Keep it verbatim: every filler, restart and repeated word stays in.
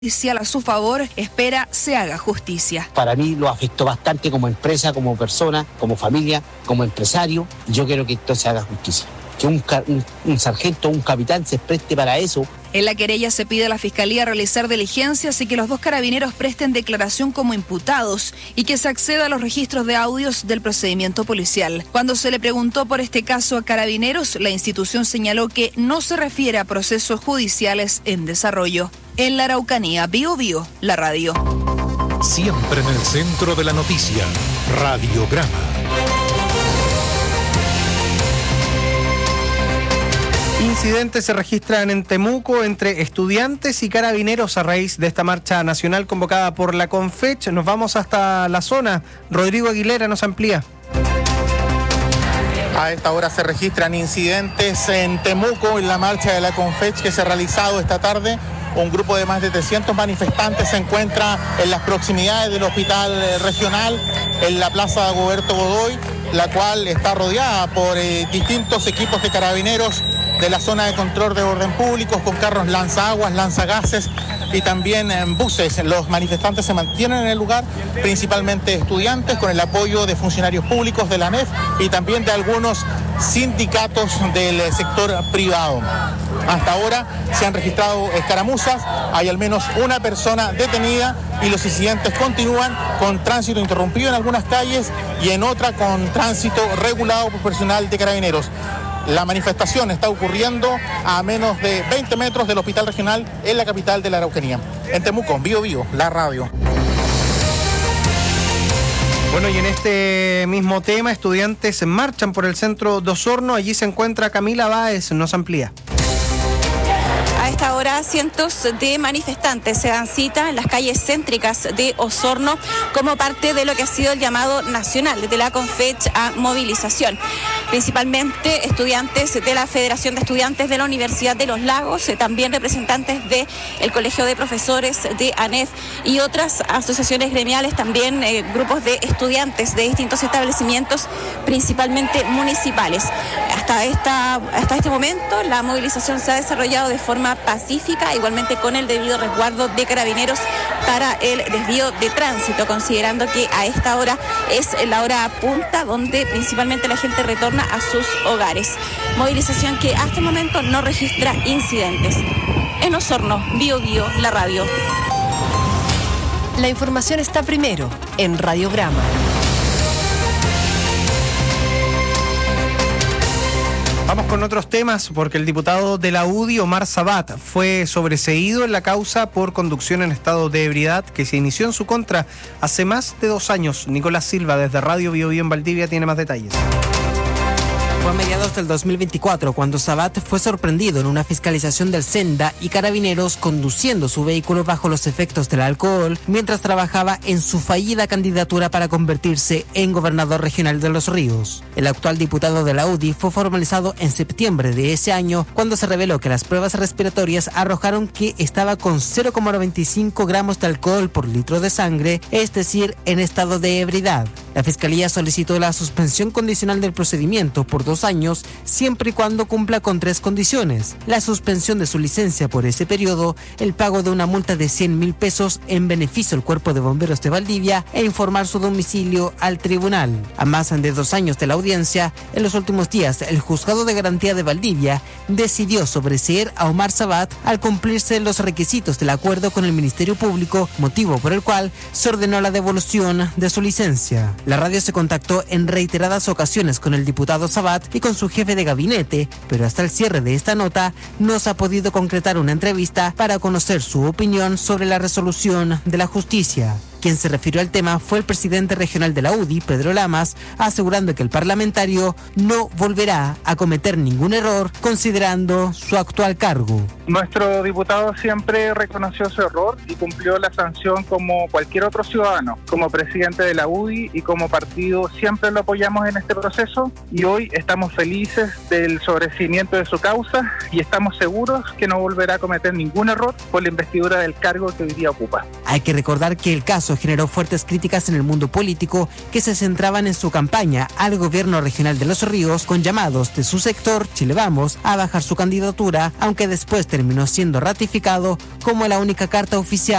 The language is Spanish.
judicial a su favor, espera se haga justicia. Para mí lo afectó bastante como empresa, como persona, como familia, como empresario. Yo quiero que esto se haga justicia. Que un, un, un sargento, un capitán se preste para eso. En la querella se pide a la Fiscalía realizar diligencias y que los dos carabineros presten declaración como imputados y que se acceda a los registros de audios del procedimiento policial. Cuando se le preguntó por este caso a Carabineros, la institución señaló que no se refiere a procesos judiciales en desarrollo. En la Araucanía, Bio Bio, la radio. Siempre en el centro de la noticia, Radiograma. Incidentes se registran en Temuco entre estudiantes y carabineros a raíz de esta marcha nacional convocada por la Confech. Nos vamos hasta la zona. Rodrigo Aguilera nos amplía. A esta hora se registran incidentes en Temuco en la marcha de la Confech que se ha realizado esta tarde. Un grupo de más de trescientos manifestantes se encuentra en las proximidades del hospital regional, en la plaza Goberto Godoy, la cual está rodeada por eh, distintos equipos de carabineros de la zona de control de orden público, con carros lanzaguas, lanzagases y también en buses. Los manifestantes se mantienen en el lugar, principalmente estudiantes, con el apoyo de funcionarios públicos de la A N E F y también de algunos sindicatos del sector privado. Hasta ahora se han registrado escaramuzas, hay al menos una persona detenida y los incidentes continúan con tránsito interrumpido en algunas calles y en otra con tránsito regulado por personal de carabineros. La manifestación está ocurriendo a menos de veinte metros del hospital regional en la capital de la Araucanía. En Temuco, Bio Bio, la radio. Bueno, y en este mismo tema, estudiantes marchan por el centro de Osorno. Allí se encuentra Camila Báez, nos amplía. A esta hora, cientos de manifestantes se dan cita en las calles céntricas de Osorno como parte de lo que ha sido el llamado nacional de la Confech a movilización. Principalmente estudiantes de la Federación de Estudiantes de la Universidad de Los Lagos, también representantes del Colegio de Profesores de A N E F y otras asociaciones gremiales, también eh, grupos de estudiantes de distintos establecimientos, principalmente municipales. Hasta, esta, hasta este momento la movilización se ha desarrollado de forma pacífica, igualmente con el debido resguardo de carabineros para el desvío de tránsito, considerando que a esta hora es la hora punta donde principalmente la gente retorna a sus hogares. Movilización que hasta el momento no registra incidentes. En Osorno, Bio Bio, la radio. La información está primero en Radiograma. Vamos con otros temas, porque el diputado de la U D I, Omar Sabat, fue sobreseído en la causa por conducción en estado de ebriedad que se inició en su contra hace más de dos años. Nicolás Silva, desde Radio Bio Bio en Valdivia, tiene más detalles. Fue a mediados del dos mil veinticuatro cuando Sabat fue sorprendido en una fiscalización del Senda y Carabineros conduciendo su vehículo bajo los efectos del alcohol mientras trabajaba en su fallida candidatura para convertirse en gobernador regional de Los Ríos. El actual diputado de la U D I fue formalizado en septiembre de ese año cuando se reveló que las pruebas respiratorias arrojaron que estaba con cero coma noventa y cinco gramos de alcohol por litro de sangre, es decir, en estado de ebriedad. La Fiscalía solicitó la suspensión condicional del procedimiento por dos años, siempre y cuando cumpla con tres condiciones: la suspensión de su licencia por ese periodo, el pago de una multa de cien mil pesos en beneficio del Cuerpo de Bomberos de Valdivia e informar su domicilio al tribunal. A más de dos años de la audiencia, en los últimos días, el Juzgado de Garantía de Valdivia decidió sobreseer a Omar Sabat al cumplirse los requisitos del acuerdo con el Ministerio Público, motivo por el cual se ordenó la devolución de su licencia. La radio se contactó en reiteradas ocasiones con el diputado Sabat y con su jefe de gabinete, pero hasta el cierre de esta nota no se ha podido concretar una entrevista para conocer su opinión sobre la resolución de la justicia. Quien se refirió al tema fue el presidente regional de la U D I, Pedro Lamas, asegurando que el parlamentario no volverá a cometer ningún error considerando su actual cargo. Nuestro diputado siempre reconoció su error y cumplió la sanción como cualquier otro ciudadano. Como presidente de la U D I y como partido siempre lo apoyamos en este proceso y hoy estamos felices del sobreseimiento de su causa y estamos seguros que no volverá a cometer ningún error por la investidura del cargo que hoy día ocupa. Hay que recordar que el caso generó fuertes críticas en el mundo político que se centraban en su campaña al gobierno regional de Los Ríos, con llamados de su sector, Chile Vamos, a bajar su candidatura, aunque después terminó siendo ratificado como la única carta oficial